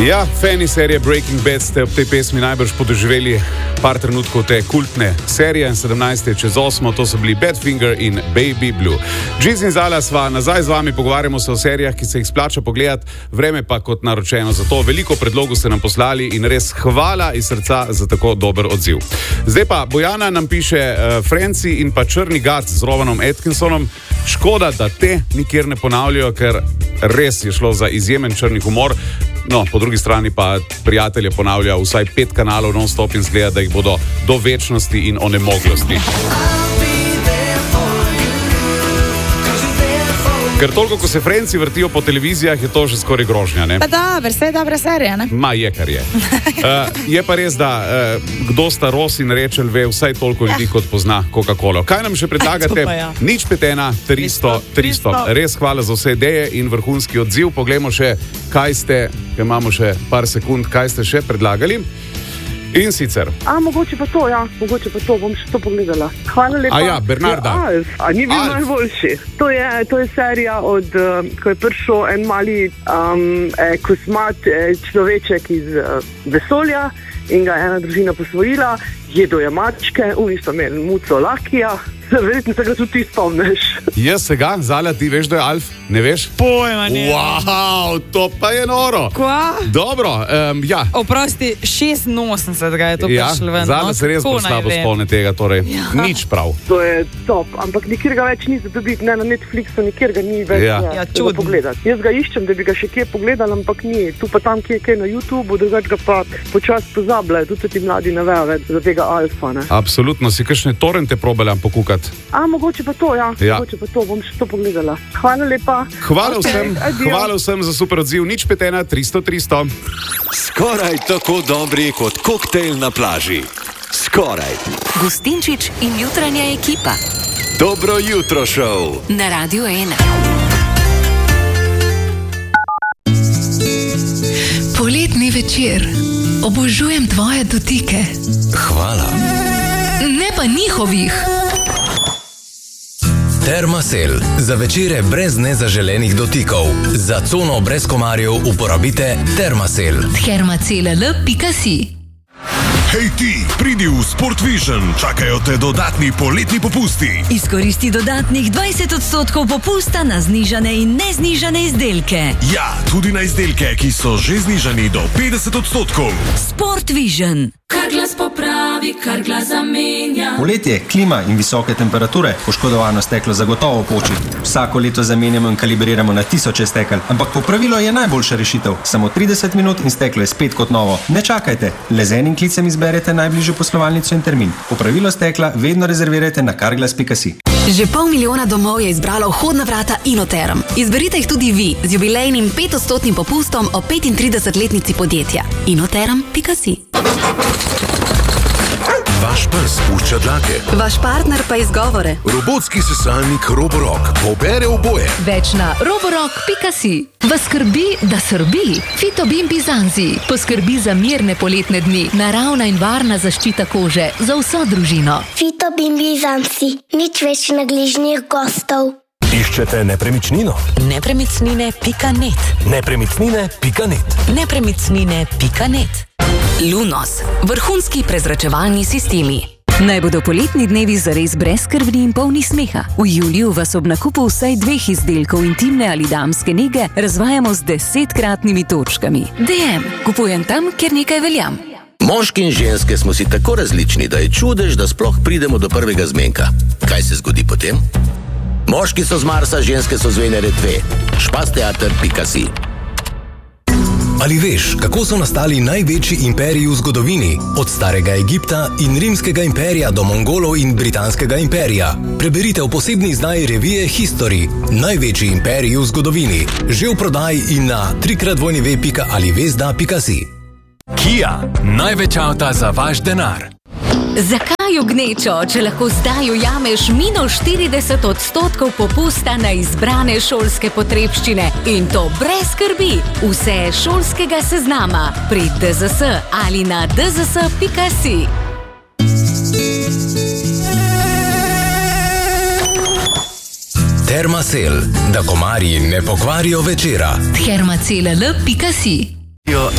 Ja, fani serije Breaking Bad ste ob tej pesmi najbrž podoživeli par trenutkov te kultne serije. 17. čez 8. To so bili Badfinger in Baby Blue. Džiz in Zala sva nazaj z vami, pogovarjamo se o serijah, ki se jih splača pogledati, vreme pa kot naročeno. Zato veliko predlogov ste nam poslali in res hvala iz srca za tako dober odziv. Zdaj pa Bojana nam piše Franci in pa Črni gad z Rovanom Atkinsonom. Škoda, da te nikjer ne ponavljajo, ker res je šlo za izjemen črni humor. No, po drugi strani pa prijatelje ponavlja vsaj 5 kanalov non-stop in zgleda, da jih bodo do večnosti in onemoglosti. Ker toliko, ko se Franci vrtijo po televizijah, je to že skoraj grožnja, ne? Pa da, vse je dobra serija, ne? Ma je, kar je. Je pa res, da kdo sta Ross in Rachel, ve vsaj toliko ljudi, kot pozna Coca-Colo. Kaj nam še predlagate? Nič 5 1 300 300. Res hvala za vse ideje in vrhunski odziv. Poglejmo še, kaj ste, ker imamo še par sekund, kaj ste še predlagali. In sicer. Mogoče pa to, ja. Mogoče pa to, bom še to pogledala. Hvala lepa. Bernarda. Ni bil najboljši. To je serija od, ko je prišel en mali kosmat človeček iz vesolja in ga ena družina posvojila, jedo je mačke, so imeli muco lakija. Verjetno se ga tudi ti spomniš. Jaz se ga, Zala, ti veš, da je Alf? Ne veš? Pojma ne. Wow, to pa je noro. Kva? Dobro, ja. Oprosti, 86 ga je to prišlo ven. Zala se res bolj slabo spomne tega, torej nič prav. To je top, ampak nikjer ga več ni za dobiti, ne na Netflixu, nikjer ga ni več za pogledati. Jaz ga iščem, da bi ga še kje pogledal, ampak ni. Tu pa tam kje na YouTubeu, drugač ga pa počas pozabljajo, tudi ti mladi ne vejo več za tega Alfa, ne. Absolutno, si kakšne torrente probala pokukati? Mogoče pa to, ja. Mogoče pa to, bom še to pogledala. Hvala lepa. Hvala vsem za super odziv. Nič 5 1 300 300. Skoraj tako dobri kot koktejl na plaži. Skoraj. Gustinčič in jutranja ekipa. Dobro jutro šov. Na Radio 1. Poletni večer. Obožujem tvoje dotike. Hvala. Ne pa njihovih. Termasel. Za večere brez nezaželenih dotikov. Za cono brez komarjev uporabite Termasel. Termacel.si. Hej ti, pridi v Sport Vision, čakajo te dodatni poletni popusti. Izkoristi dodatnih 20% popusta na znižane in neznižane izdelke. Ja, tudi na izdelke, ki so že znižani do 50%. Sport Vision. Kar glas popravi, kar glas zamenja. Poletje, klima in visoke temperature, poškodovano steklo zagotovo poči. Vsako leto zamenjamo in kalibriramo na tisoče stekel, ampak popravilo je najboljša rešitev. Samo 30 minut in steklo je spet kot novo. Ne čakajte, le z enim klicem izberete najbližjo poslovalnico in termin. Popravilo stekla vedno rezervirajte na carglass.si. Že 500 000 domov je izbralo vhodna vrata Inoterm. Izberite jih tudi vi z jubilejnim 5% popustom o 35-letnici podjetja. Inoterm.si. Vaš pes pušča dlake. Vaš partner pa izgovore. Robotski sesalnik Roborock pobere oboje. Več na roborock.si. Vas skrbi, da srbi? Fitobin Bizanzi poskrbi za mirne poletne dni. Naravna in varna zaščita kože za vso družino. Fitobin Bizanzi. Nič več nagližnih gostov. Iščete nepremičnino? Nepremičnine.net. Nepremičnine.net. Nepremičnine.net. Lunos. Vrhunski prezračevalni sistemi. Naj bodo poletni dnevi zares brezskrbni in polni smeha. V juliju vas ob nakupu vsaj 2 izdelkov intimne ali damske nege razvajamo z 10-kratnimi točkami. DM. Kupujem tam, kjer nekaj veljam. Moški in ženske smo si tako različni, da je čudež, da sploh pridemo do prvega zmenka. Kaj se zgodi potem? Moški so z Marsa, ženske so z Venere 2. Špasteater.si. Ali veš, kako so nastali največji imperiji v zgodovini? Od starega Egipta in rimskega imperija do Mongolov in britanskega imperija. Preberite v posebni izdaji revije History. Največji imperiji v zgodovini. Že v prodaji in na www.alivesda.si. Kia. Največ avta za vaš denar. Zakaj v gnečo, če lahko zdaj ujameš -40% popusta na izbrane šolske potrebščine in to brez skrbi? Vse šolskega seznama pri DZS ali na dzs.si. Termasel, da komarji ne pokvarijo večera. Termacel.si.